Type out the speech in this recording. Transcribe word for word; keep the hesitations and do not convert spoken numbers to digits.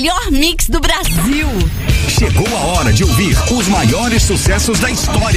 melhor mix do Brasil. Chegou a hora de ouvir os maiores sucessos da história.